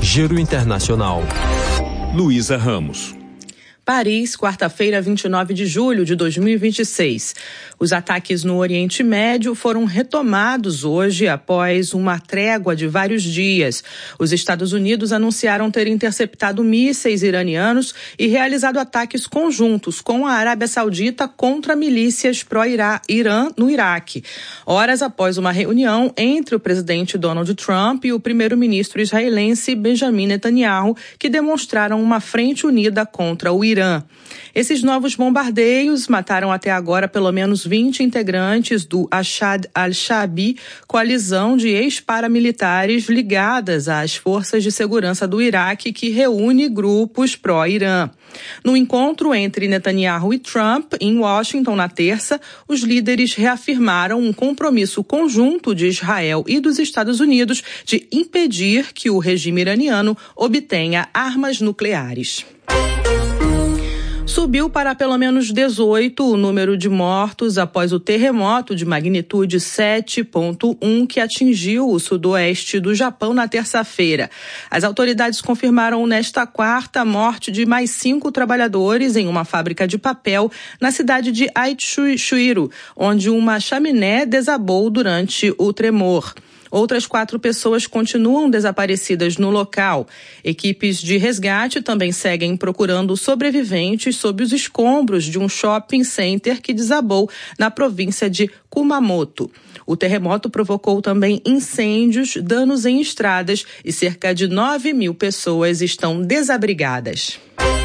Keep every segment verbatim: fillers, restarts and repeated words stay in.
Giro Internacional. Luísa Ramos. Paris, quarta-feira, vinte e nove de julho de dois mil e vinte e seis. Os ataques no Oriente Médio foram retomados hoje após uma trégua de vários dias. Os Estados Unidos anunciaram ter interceptado mísseis iranianos e realizado ataques conjuntos com a Arábia Saudita contra milícias pró-Irã no Iraque, horas após uma reunião entre o presidente Donald Trump e o primeiro-ministro israelense Benjamin Netanyahu, que demonstraram uma frente unida contra o Irã. Irã. Esses novos bombardeios mataram até agora pelo menos vinte integrantes do Ashad al-Shaabi, coalizão de ex-paramilitares ligadas às forças de segurança do Iraque que reúne grupos pró-Irã. No encontro entre Netanyahu e Trump, em Washington, na terça, os líderes reafirmaram um compromisso conjunto de Israel e dos Estados Unidos de impedir que o regime iraniano obtenha armas nucleares. Subiu para pelo menos dezoito o número de mortos após o terremoto de magnitude sete ponto um que atingiu o sudoeste do Japão na terça-feira. As autoridades confirmaram nesta quarta a morte de mais cinco trabalhadores em uma fábrica de papel na cidade de Aichi-Chuiro, onde uma chaminé desabou durante o tremor. Outras quatro pessoas continuam desaparecidas no local. Equipes de resgate também seguem procurando sobreviventes sob os escombros de um shopping center que desabou na província de Kumamoto. O terremoto provocou também incêndios, danos em estradas e cerca de nove mil pessoas estão desabrigadas.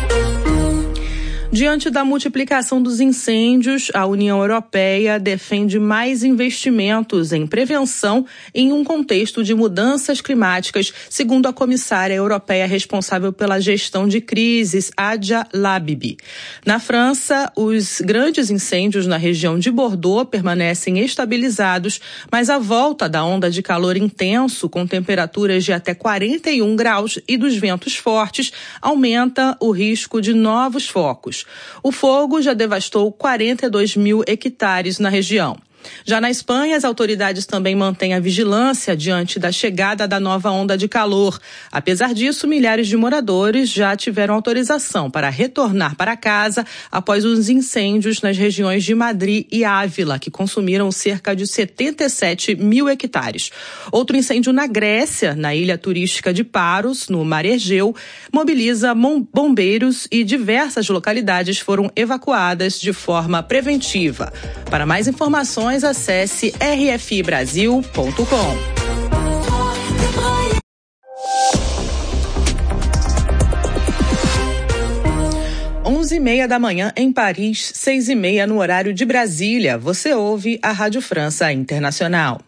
Diante da multiplicação dos incêndios, a União Europeia defende mais investimentos em prevenção em um contexto de mudanças climáticas, segundo a comissária europeia responsável pela gestão de crises, Adja Labibi. Na França, os grandes incêndios na região de Bordeaux permanecem estabilizados, mas a volta da onda de calor intenso, com temperaturas de até quarenta e um graus e dos ventos fortes, aumenta o risco de novos focos. O fogo já devastou quarenta e dois mil hectares na região. Já na Espanha, as autoridades também mantêm a vigilância diante da chegada da nova onda de calor. Apesar disso, milhares de moradores já tiveram autorização para retornar para casa após os incêndios nas regiões de Madrid e Ávila, que consumiram cerca de setenta e sete mil hectares. Outro incêndio na Grécia, na ilha turística de Paros, no Mar Egeu, mobiliza bombeiros e diversas localidades foram evacuadas de forma preventiva. Para mais informações, acesse r f i brasil ponto com. onze e meia da manhã em Paris, seis e meia no horário de Brasília. Você ouve a Rádio França Internacional.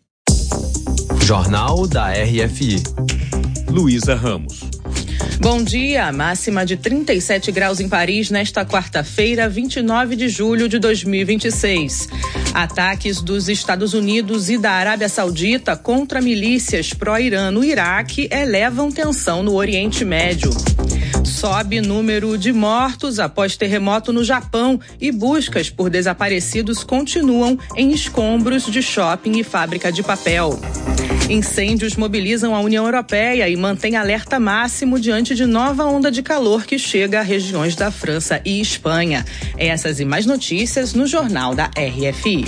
Jornal da R F I. Luísa Ramos. Bom dia, máxima de trinta e sete graus em Paris nesta quarta-feira, vinte e nove de julho de dois mil e vinte e seis. Ataques dos Estados Unidos e da Arábia Saudita contra milícias pró-Irã no Iraque elevam tensão no Oriente Médio. Sobe número de mortos após terremoto no Japão e buscas por desaparecidos continuam em escombros de shopping e fábrica de papel. Incêndios mobilizam a União Europeia e mantém alerta máximo diante de nova onda de calor que chega a regiões da França e Espanha. Essas e mais notícias no Jornal da R F I.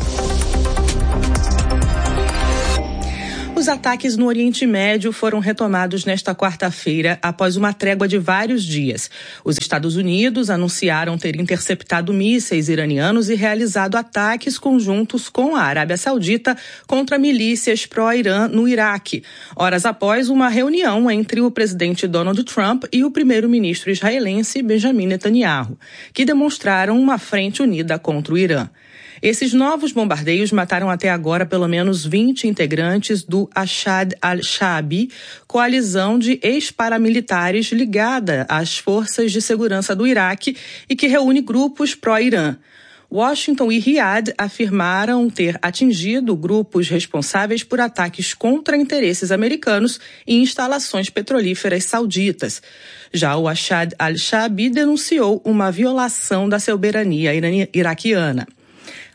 Os ataques no Oriente Médio foram retomados nesta quarta-feira após uma trégua de vários dias. Os Estados Unidos anunciaram ter interceptado mísseis iranianos e realizado ataques conjuntos com a Arábia Saudita contra milícias pró-Irã no Iraque, horas após uma reunião entre o presidente Donald Trump e o primeiro-ministro israelense Benjamin Netanyahu, que demonstraram uma frente unida contra o Irã. Esses novos bombardeios mataram até agora pelo menos vinte integrantes do Ashad al-Shaabi, coalizão de ex-paramilitares ligada às forças de segurança do Iraque e que reúne grupos pró-Irã. Washington e Riad afirmaram ter atingido grupos responsáveis por ataques contra interesses americanos e instalações petrolíferas sauditas. Já o Ashad al-Shaabi denunciou uma violação da soberania iraquiana.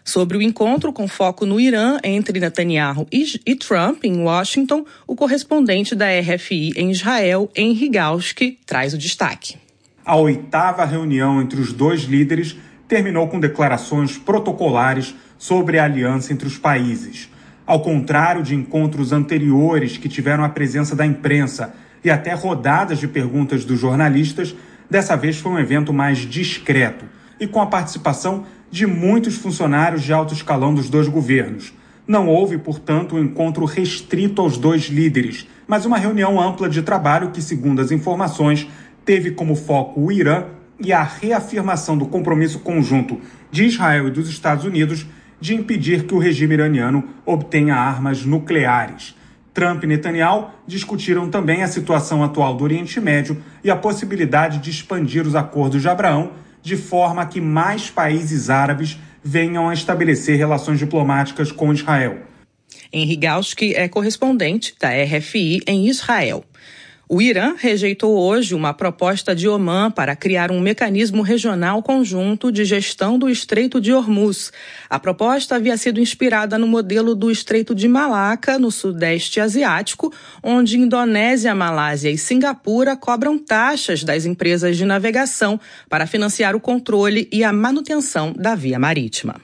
Sobre o encontro com foco no Irã entre Netanyahu e Trump em Washington, o correspondente da R F I em Israel, Henry Galski, traz o destaque. A oitava reunião entre os dois líderes terminou com declarações protocolares sobre a aliança entre os países. Ao contrário de encontros anteriores que tiveram a presença da imprensa e até rodadas de perguntas dos jornalistas, dessa vez foi um evento mais discreto e com a participação de muitos funcionários de alto escalão dos dois governos. Não houve, portanto, um encontro restrito aos dois líderes, mas uma reunião ampla de trabalho que, segundo as informações, teve como foco o Irã e a reafirmação do compromisso conjunto de Israel e dos Estados Unidos de impedir que o regime iraniano obtenha armas nucleares. Trump e Netanyahu discutiram também a situação atual do Oriente Médio e a possibilidade de expandir os acordos de Abraão de forma que mais países árabes venham a estabelecer relações diplomáticas com Israel. Henry Galski é correspondente da R F I em Israel. O Irã rejeitou hoje uma proposta de Omã para criar um mecanismo regional conjunto de gestão do Estreito de Hormuz. A proposta havia sido inspirada no modelo do Estreito de Malaca, no Sudeste Asiático, onde Indonésia, Malásia e Singapura cobram taxas das empresas de navegação para financiar o controle e a manutenção da via marítima.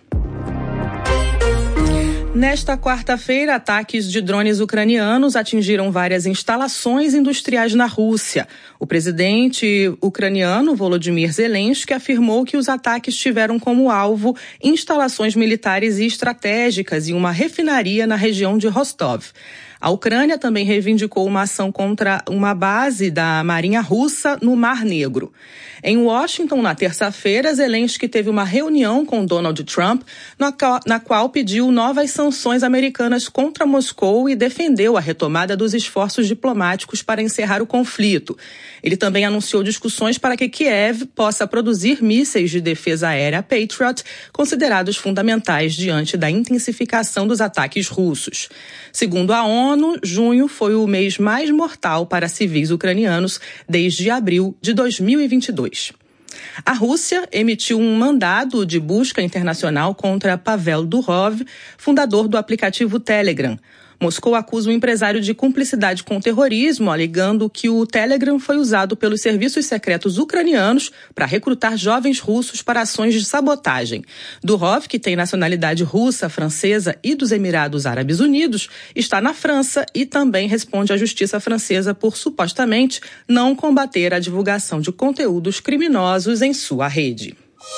Nesta quarta-feira, ataques de drones ucranianos atingiram várias instalações industriais na Rússia. O presidente ucraniano, Volodymyr Zelensky, afirmou que os ataques tiveram como alvo instalações militares e estratégicas e uma refinaria na região de Rostov. A Ucrânia também reivindicou uma ação contra uma base da Marinha Russa no Mar Negro. Em Washington, na terça-feira, Zelensky teve uma reunião com Donald Trump, na qual pediu novas sanções americanas contra Moscou e defendeu a retomada dos esforços diplomáticos para encerrar o conflito. Ele também anunciou discussões para que Kiev possa produzir mísseis de defesa aérea Patriot, considerados fundamentais diante da intensificação dos ataques russos. Segundo a ONU, junho foi o mês mais mortal para civis ucranianos desde abril de dois mil e vinte e dois. A Rússia emitiu um mandado de busca internacional contra Pavel Durov, fundador do aplicativo Telegram. Moscou acusa o empresário de cumplicidade com o terrorismo, alegando que o Telegram foi usado pelos serviços secretos ucranianos para recrutar jovens russos para ações de sabotagem. Durov, que tem nacionalidade russa, francesa e dos Emirados Árabes Unidos, está na França e também responde à justiça francesa por, supostamente, não combater a divulgação de conteúdos criminosos em sua rede.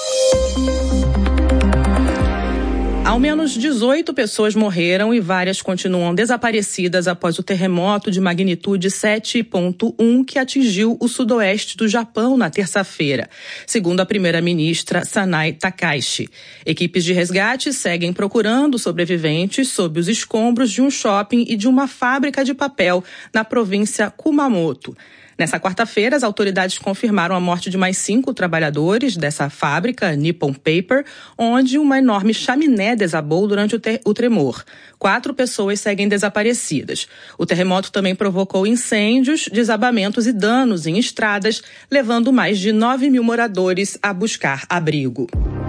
Ao menos dezoito pessoas morreram e várias continuam desaparecidas após o terremoto de magnitude sete ponto um que atingiu o sudoeste do Japão na terça-feira, segundo a primeira-ministra Sanai Takaishi. Equipes de resgate seguem procurando sobreviventes sob os escombros de um shopping e de uma fábrica de papel na província Kumamoto. Nessa quarta-feira, as autoridades confirmaram a morte de mais cinco trabalhadores dessa fábrica, Nippon Paper, onde uma enorme chaminé desabou durante o, te- o tremor. Quatro pessoas seguem desaparecidas. O terremoto também provocou incêndios, desabamentos e danos em estradas, levando mais de nove mil moradores a buscar abrigo.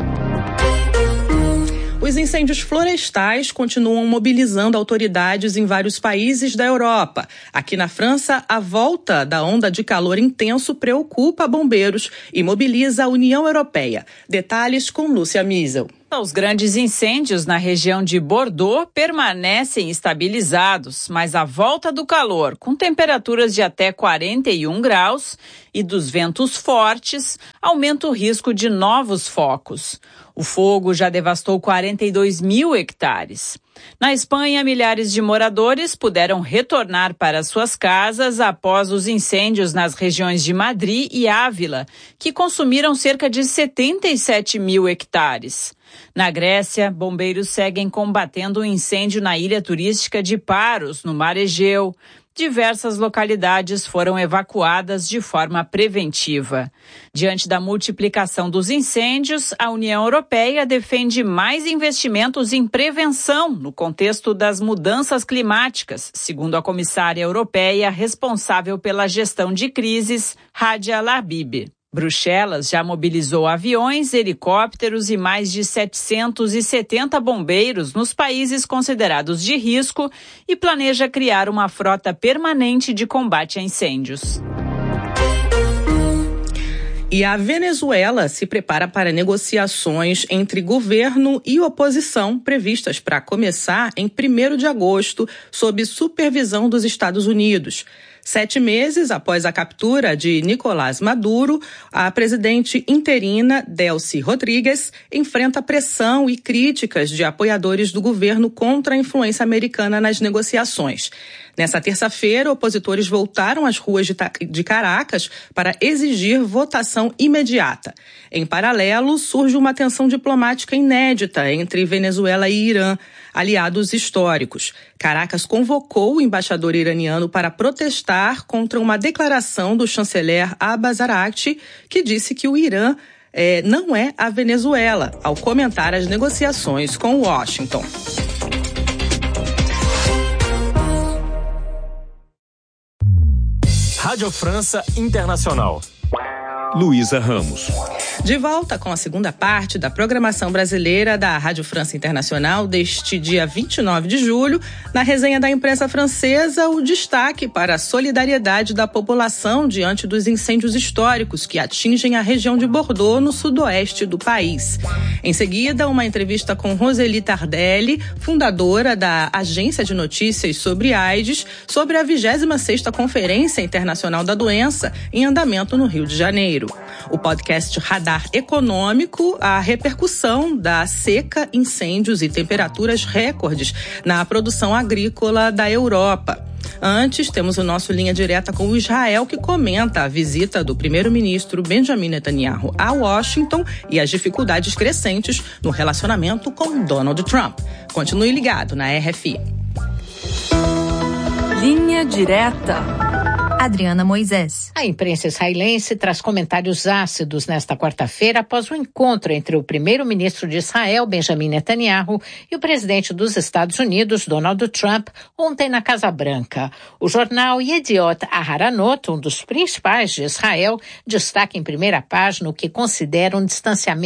Os incêndios florestais continuam mobilizando autoridades em vários países da Europa. Aqui na França, a volta da onda de calor intenso preocupa bombeiros e mobiliza a União Europeia. Detalhes com Lúcia Miesel. Os grandes incêndios na região de Bordeaux permanecem estabilizados, mas a volta do calor, com temperaturas de até quarenta e um graus e dos ventos fortes, aumenta o risco de novos focos. O fogo já devastou quarenta e dois mil hectares. Na Espanha, milhares de moradores puderam retornar para suas casas após os incêndios nas regiões de Madrid e Ávila, que consumiram cerca de setenta e sete mil hectares. Na Grécia, bombeiros seguem combatendo um incêndio na ilha turística de Paros, no Mar Egeu. Diversas localidades foram evacuadas de forma preventiva. Diante da multiplicação dos incêndios, a União Europeia defende mais investimentos em prevenção no contexto das mudanças climáticas, segundo a comissária europeia responsável pela gestão de crises, Radia Labib. Bruxelas já mobilizou aviões, helicópteros e mais de setecentos e setenta bombeiros nos países considerados de risco e planeja criar uma frota permanente de combate a incêndios. E a Venezuela se prepara para negociações entre governo e oposição previstas para começar em primeiro de agosto, sob supervisão dos Estados Unidos. Sete meses após a captura de Nicolás Maduro, a presidente interina Delcy Rodrigues enfrenta pressão e críticas de apoiadores do governo contra a influência americana nas negociações. Nessa terça-feira, opositores voltaram às ruas de Caracas para exigir votação imediata. Em paralelo, surge uma tensão diplomática inédita entre Venezuela e Irã, aliados históricos. Caracas convocou o embaixador iraniano para protestar contra uma declaração do chanceler Abbas Araghchi, que disse que o Irã eh, não é a Venezuela, ao comentar as negociações com Washington. Rádio França Internacional. Luísa Ramos. De volta com a segunda parte da programação brasileira da Rádio França Internacional deste dia vinte e nove de julho, na resenha da imprensa francesa, o destaque para a solidariedade da população diante dos incêndios históricos que atingem a região de Bordeaux, no sudoeste do país. Em seguida, uma entrevista com Roseli Tardelli, fundadora da Agência de Notícias sobre AIDS, sobre a vigésima sexta Conferência Internacional da Doença, em andamento no Rio de Janeiro. O podcast Radar Econômico, a repercussão da seca, incêndios e temperaturas recordes na produção agrícola da Europa. Antes, temos o nosso Linha Direta com o Israel, que comenta a visita do primeiro-ministro Benjamin Netanyahu a Washington e as dificuldades crescentes no relacionamento com Donald Trump. Continue ligado na R F I. Linha Direta. Adriana Moisés. A imprensa israelense traz comentários ácidos nesta quarta-feira após o encontro entre o primeiro-ministro de Israel, Benjamin Netanyahu, e o presidente dos Estados Unidos, Donald Trump, ontem na Casa Branca. O jornal Yediot Aharonot, um dos principais de Israel, destaca em primeira página o que considera um distanciamento